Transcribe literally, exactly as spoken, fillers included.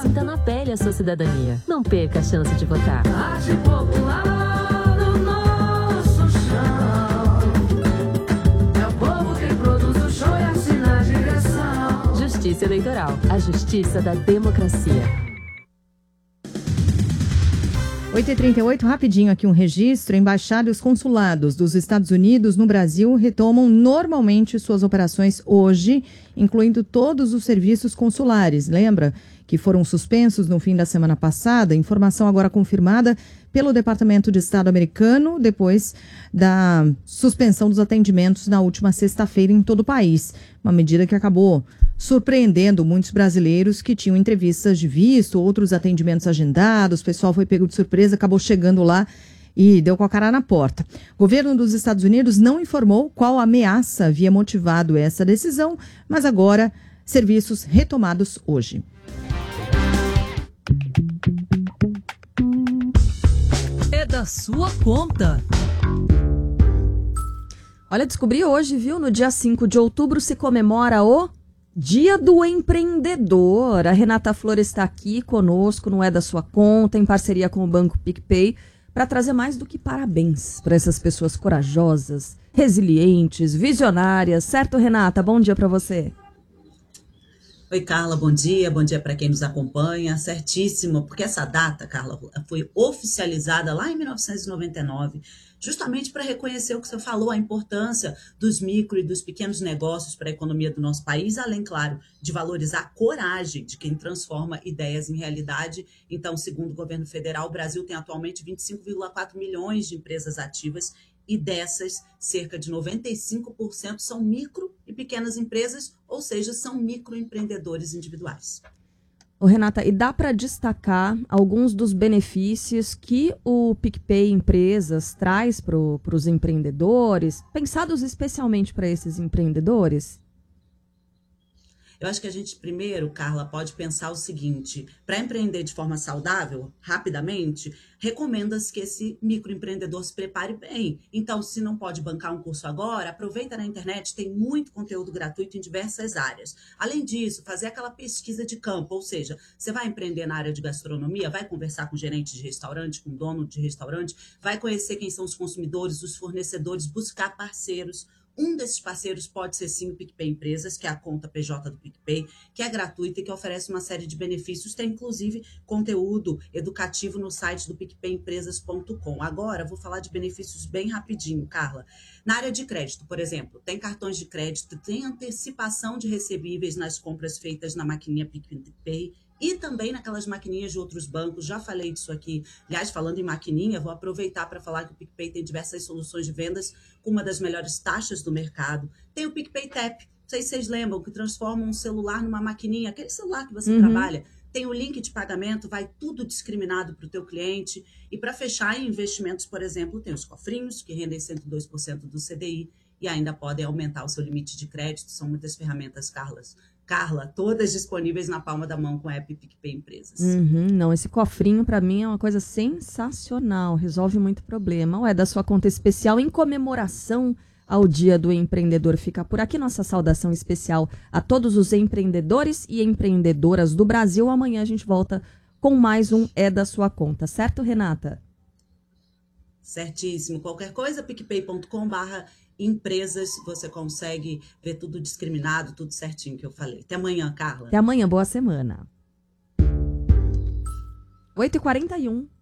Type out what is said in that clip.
Sinta na pele a sua cidadania. Não perca a chance de votar. Arte popular no nosso chão. É o povo quem produz o show e assina a direção. Justiça Eleitoral. A justiça da democracia. oito e trinta e oito, rapidinho aqui um registro. Embaixada e os consulados dos Estados Unidos no Brasil retomam normalmente suas operações hoje, incluindo todos os serviços consulares. Lembra que foram suspensos no fim da semana passada? Informação agora confirmada pelo Departamento de Estado americano, depois da suspensão dos atendimentos na última sexta-feira em todo o país. Uma medida que acabou surpreendendo muitos brasileiros que tinham entrevistas de visto, outros atendimentos agendados. O pessoal foi pego de surpresa, acabou chegando lá e deu com a cara na porta. O governo dos Estados Unidos não informou qual ameaça havia motivado essa decisão, mas agora, serviços retomados hoje. É da sua conta. Olha, descobri hoje, viu? No dia cinco de outubro se comemora o Dia do Empreendedor. A Renata Flores está aqui conosco, não é da sua conta, em parceria com o Banco PicPay, para trazer mais do que parabéns para essas pessoas corajosas, resilientes, visionárias. Certo, Renata? Bom dia para você. Oi, Carla, bom dia. Bom dia para quem nos acompanha. Certíssimo, porque essa data, Carla, foi oficializada lá em mil novecentos e noventa e nove, justamente para reconhecer o que você falou, a importância dos micro e dos pequenos negócios para a economia do nosso país, além, claro, de valorizar a coragem de quem transforma ideias em realidade. Então, segundo o governo federal, o Brasil tem atualmente vinte e cinco vírgula quatro milhões de empresas ativas e dessas, cerca de noventa e cinco por cento são micro e pequenas empresas, ou seja, são microempreendedores individuais. Ô, Renata, e dá para destacar alguns dos benefícios que o PicPay Empresas traz para os empreendedores, pensados especialmente para esses empreendedores? Eu acho que a gente primeiro, Carla, pode pensar o seguinte: para empreender de forma saudável, rapidamente, recomenda-se que esse microempreendedor se prepare bem. Então, se não pode bancar um curso agora, aproveita na internet, tem muito conteúdo gratuito em diversas áreas. Além disso, fazer aquela pesquisa de campo, ou seja, você vai empreender na área de gastronomia, vai conversar com gerente de restaurante, com dono de restaurante, vai conhecer quem são os consumidores, os fornecedores, buscar parceiros. Um desses parceiros pode ser sim o PicPay Empresas, que é a conta P J do PicPay, que é gratuita e que oferece uma série de benefícios. Tem inclusive conteúdo educativo no site do picpay empresas ponto com. Agora vou falar de benefícios bem rapidinho, Carla. Na área de crédito, por exemplo, tem cartões de crédito, tem antecipação de recebíveis nas compras feitas na maquininha PicPay e também naquelas maquininhas de outros bancos. Já falei disso aqui. Aliás, falando em maquininha, vou aproveitar para falar que o PicPay tem diversas soluções de vendas com uma das melhores taxas do mercado. Tem o PicPay Tap, não sei se vocês lembram, que transforma um celular numa maquininha, aquele celular que você uhum. trabalha. Tem o link de pagamento, vai tudo discriminado para o teu cliente. E para fechar em investimentos, por exemplo, tem os cofrinhos, que rendem cento e dois por cento do C D I e ainda podem aumentar o seu limite de crédito. São muitas ferramentas, Carlas. Carla, todas disponíveis na palma da mão com a app PicPay Empresas. Uhum, não, esse cofrinho para mim é uma coisa sensacional, resolve muito problema. Ou é da sua conta especial em comemoração ao Dia do Empreendedor. Fica por aqui nossa saudação especial a todos os empreendedores e empreendedoras do Brasil. Amanhã a gente volta com mais um É da Sua Conta, certo, Renata? Certíssimo. Qualquer coisa, picpay ponto com barra empresas, você consegue ver tudo discriminado, tudo certinho que eu falei. Até amanhã, Carla. Até amanhã, boa semana. oito e quarenta e um.